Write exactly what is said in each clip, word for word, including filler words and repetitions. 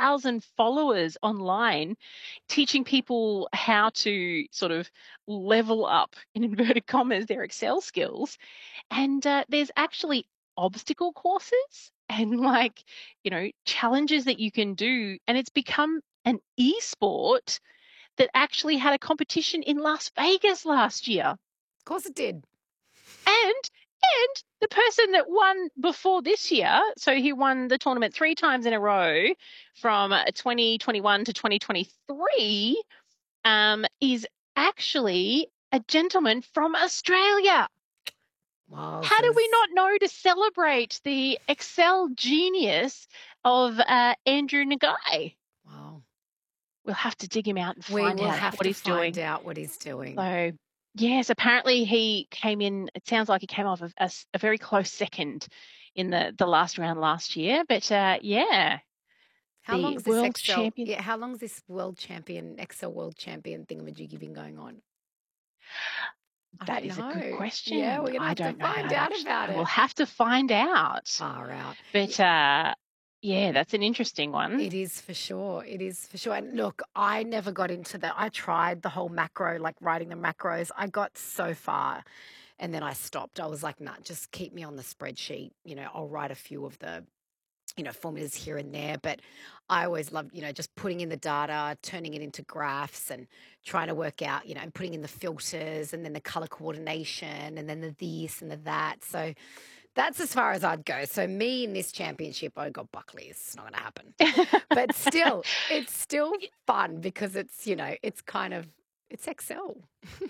thousand followers online, teaching people how to sort of level up, in inverted commas, their Excel skills. And uh, there's actually obstacle courses and like, you know, challenges that you can do. And it's become an e-sport that actually had a competition in Las Vegas last year. Of course it did. And and the person that won before this year, so he won the tournament three times in a row from uh, twenty twenty-one to twenty twenty-three, um, is actually a gentleman from Australia. How do we Wowzers. not know to celebrate the Excel genius of uh, Andrew Nagai? Wow. We'll have to dig him out and We find will out have what to he's find doing. out what he's doing. So, yes, apparently he came in. It sounds like he came off of a, s- a very close second in the the last round last year. But uh, yeah, How the long's this world Excel? champion. Yeah, how long's this world champion, Excel world champion thingamajiggy been going on? I That don't is a good know. Yeah, question. we're gonna I have to don't know how find it out actually. about We'll it. have to find out. Far out. Yeah, But uh, yeah, that's an interesting one. it is for sure. It is for sure. And look, I never got into that. I tried the whole macro, like writing the macros. I got so far and then I stopped. I was like, nah, just keep me on the spreadsheet. You know, I'll write a few of the you know, formulas here and there. But I always loved, you know, just putting in the data, turning it into graphs and trying to work out, you know, and putting in the filters and then the color coordination and then the this and the that. So that's as far as I'd go. So me in this championship, I got Buckley. It's not going to happen. But still, it's still fun because it's, you know, it's kind of, it's Excel.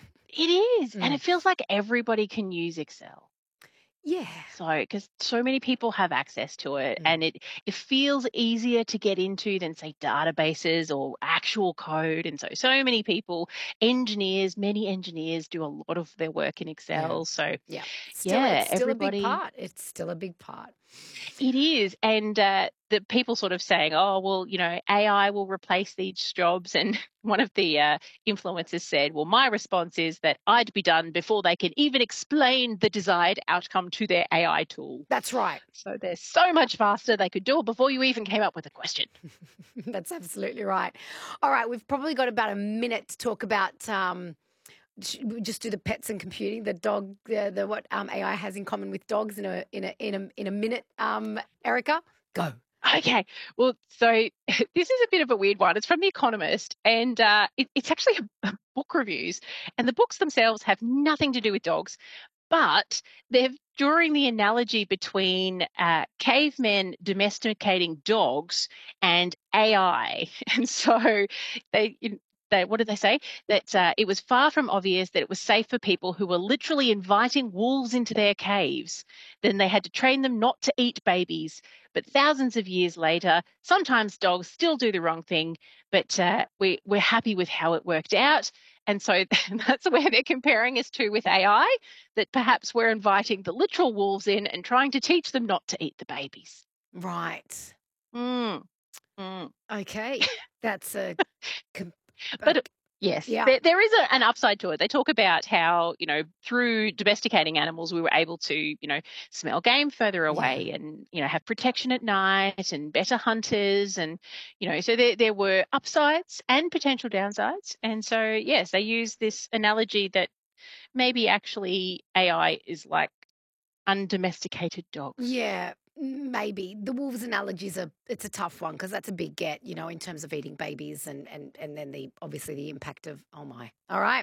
It is, and Mm. it feels like everybody can use Excel. Yeah. So, because so many people have access to it, Mm. and it it feels easier to get into than say databases or actual code. And so, so many people, engineers, many engineers do a lot of their work in Yeah. Excel. So, Yeah. Still, yeah, it's still a big everybody. part. It's still a big part. It is, and uh, the people sort of saying, "Oh, well, you know, A I will replace these jobs." And one of the uh, influencers said, "Well, my response is that I'd be done before they can even explain the desired outcome to their A I tool. That's right. So they're so much faster; they could do it before you even came up with a question." That's absolutely right. All right, we've probably got about a minute to talk about. Um, sh- we just do the pets and computing, the dog, the, the what um, A I has in common with dogs in a in a in a in a minute. Um, Erica, go. Okay. Well, so this is a bit of a weird one. It's from The Economist, and uh, it, it's actually a, a book reviews, and the books themselves have nothing to do with dogs, but they're drawing the analogy between uh, cavemen domesticating dogs and A I. And so they, they what did they say? That uh, it was far from obvious that it was safe for people who were literally inviting wolves into their caves. Then they had to train them not to eat babies. But thousands of years later, sometimes dogs still do the wrong thing, but uh, we, we're happy with how it worked out. And so that's where they're comparing us to with A I, that perhaps we're inviting the literal wolves in and trying to teach them not to eat the babies. Right. Mm, mm. Okay. That's a. com- But a- uh, yes, yeah. there, there is a, an upside to it. They talk about how, you know, through domesticating animals, we were able to, you know, smell game further Yeah. away and, you know, have protection at night and better hunters. And, you know, so there, there were upsides and potential downsides. And so, yes, they use this analogy that maybe actually A I is like undomesticated dogs. Yeah, maybe. The wolves analogy is a it's a tough one because that's a big get, you know, in terms of eating babies and and and then the obviously the impact of oh my. All right.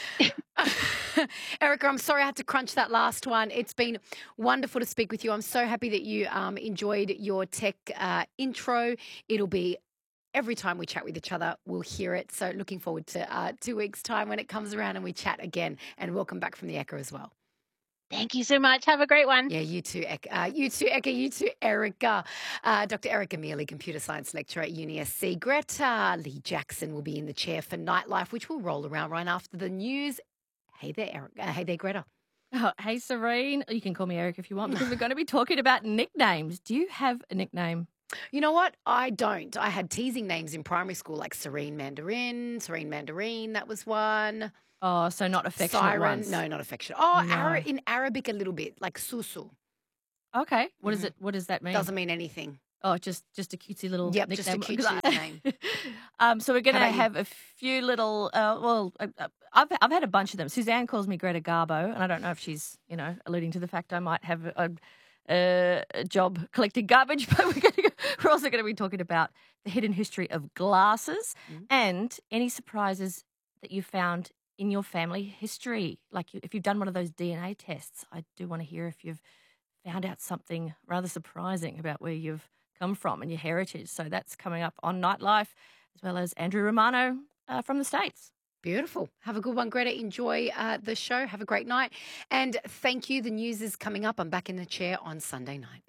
Erica, I'm sorry I had to crunch that last one. It's been wonderful to speak with you. I'm so happy that you um, enjoyed your tech uh, intro. It'll be every time we chat with each other, we'll hear it. So looking forward to uh, two weeks' time when it comes around and we chat again. And welcome back from the Echo as well. Thank you so much. Have a great one. Yeah, you too, Ek- uh, you too, Eka, you too, Erica. Uh, Doctor Erica Mealy, computer science lecturer at Uni S C. Greta Lee Jackson will be in the chair for Nightlife, which will roll around right after the news. Hey there, Erica. Uh, hey there, Greta. Oh, hey, Serene. You can call me Eric if you want because we're going to be talking about nicknames. Do you have a nickname? You know what? I don't. I had teasing names in primary school like Serene Mandarin, Serene Mandarin, that was one. Oh, so not affectionate Siren. ones. No, not affectionate. Oh, No. Ara- in Arabic a little bit, like Susu. Okay. What is Mhm. it? What does that mean? Doesn't mean anything. Oh, just just a cutesy little Yep, nickname. just a cutesy name. um, so we're going to How about you? have a few little. Uh, well, uh, uh, I've I've had a bunch of them. Suzanne calls me Greta Garbo, and I don't know if she's you know alluding to the fact I might have a, a, a job collecting garbage. But we're going to go, we're also going to be talking about the hidden history of glasses Mm. and any surprises that you found in your family history. Like you, if you've done one of those D N A tests, I do want to hear if you've found out something rather surprising about where you've come from and your heritage. So that's coming up on Nightlife, as well as Andrew Romano uh, from the States. Beautiful. Have a good one, Greta. Enjoy uh, the show. Have a great night. And thank you. The news is coming up. I'm back in the chair on Sunday night.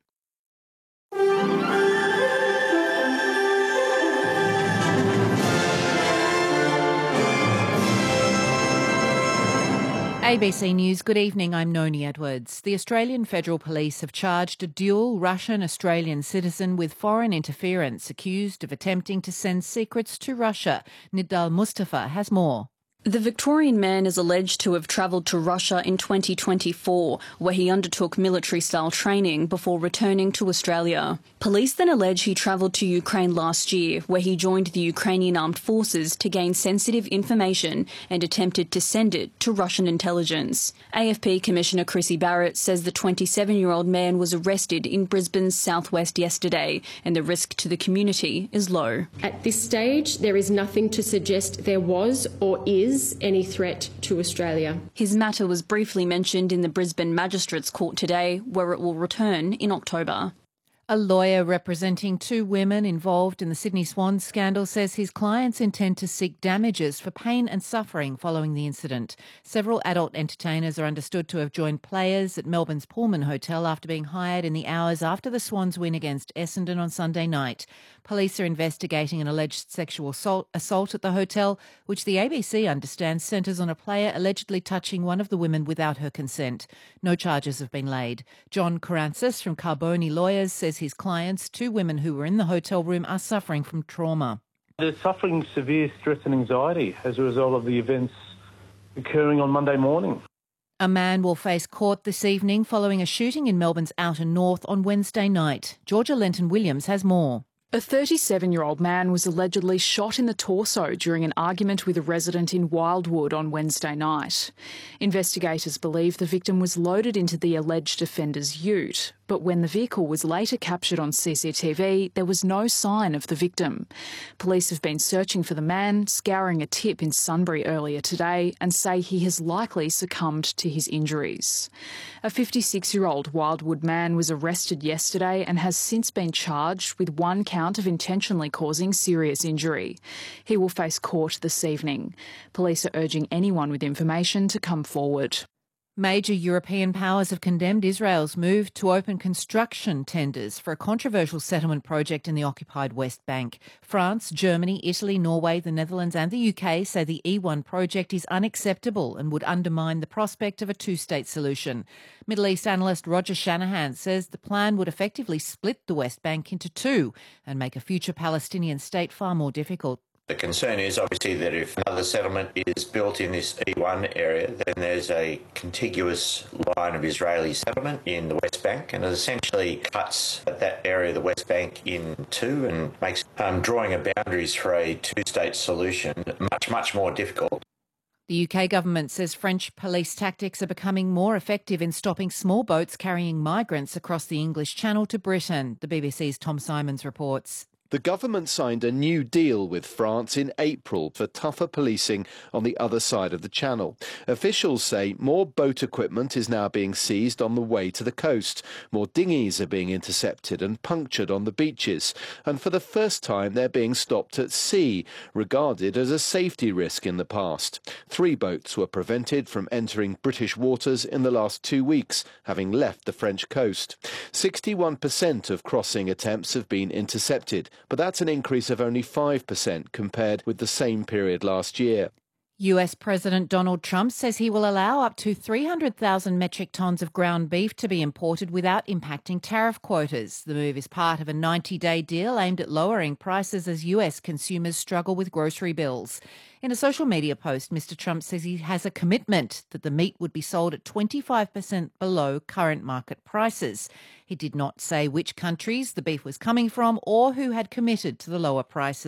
A B C News, good evening, I'm Noni Edwards. The Australian Federal Police have charged a dual Russian-Australian citizen with foreign interference, accused of attempting to send secrets to Russia. Nidal Mustafa has more. The Victorian man is alleged to have travelled to Russia in twenty twenty-four, where he undertook military-style training before returning to Australia. Police then allege he travelled to Ukraine last year, where he joined the Ukrainian armed forces to gain sensitive information and attempted to send it to Russian intelligence. A F P Commissioner Chrissy Barrett says the twenty-seven-year-old man was arrested in Brisbane's southwest yesterday, and the risk to the community is low. At this stage, there is nothing to suggest there was or is any threat to Australia. His matter was briefly mentioned in the Brisbane Magistrates Court today, where it will return in October. A lawyer representing two women involved in the Sydney Swans scandal says his clients intend to seek damages for pain and suffering following the incident. Several adult entertainers are understood to have joined players at Melbourne's Pullman Hotel after being hired in the hours after the Swans win against Essendon on Sunday night. Police are investigating an alleged sexual assault, assault at the hotel, which the A B C understands centres on a player allegedly touching one of the women without her consent. No charges have been laid. John Karantzis from Carboni Lawyers says his clients, two women who were in the hotel room, are suffering from trauma. They're suffering severe stress and anxiety as a result of the events occurring on Monday morning. A man will face court this evening following a shooting in Melbourne's outer north on Wednesday night. Georgia Lenton-Williams has more. A thirty-seven-year-old man was allegedly shot in the torso during an argument with a resident in Wildwood on Wednesday night. Investigators believe the victim was loaded into the alleged offender's ute, but when the vehicle was later captured on C C T V, there was no sign of the victim. Police have been searching for the man, scouring a tip in Sunbury earlier today, and say he has likely succumbed to his injuries. A fifty-six-year-old Wildwood man was arrested yesterday and has since been charged with one count of intentionally causing serious injury. He will face court this evening. Police are urging anyone with information to come forward. Major European powers have condemned Israel's move to open construction tenders for a controversial settlement project in the occupied West Bank. France, Germany, Italy, Norway, the Netherlands and the U K say the E one project is unacceptable and would undermine the prospect of a two-state solution. Middle East analyst Roger Shanahan says the plan would effectively split the West Bank into two and make a future Palestinian state far more difficult. The concern is obviously that if another settlement is built in this E one area, then there's a contiguous line of Israeli settlement in the West Bank, and it essentially cuts that area of the West Bank in two and makes um, drawing of boundaries for a two-state solution much, much more difficult. The U K government says French police tactics are becoming more effective in stopping small boats carrying migrants across the English Channel to Britain. The B B C's Tom Simons reports. The government signed a new deal with France in April for tougher policing on the other side of the Channel. Officials say more boat equipment is now being seized on the way to the coast. More dinghies are being intercepted and punctured on the beaches. And for the first time, they're being stopped at sea, regarded as a safety risk in the past. Three boats were prevented from entering British waters in the last two weeks, having left the French coast. sixty-one percent of crossing attempts have been intercepted, but that's an increase of only five percent compared with the same period last year. U S President Donald Trump says he will allow up to three hundred thousand metric tonnes of ground beef to be imported without impacting tariff quotas. The move is part of a ninety-day deal aimed at lowering prices as U S consumers struggle with grocery bills. In a social media post, Mister Trump says he has a commitment that the meat would be sold at twenty-five percent below current market prices. He did not say which countries the beef was coming from or who had committed to the lower prices.